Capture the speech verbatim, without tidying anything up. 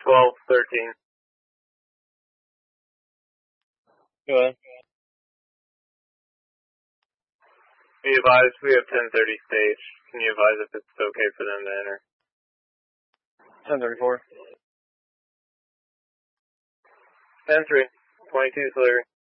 twelve thirteen. Go ahead. Be advised, we have ten thirty stage. Can you advise if it's okay for them to enter? ten thirty-four. ten three. twenty-two clear.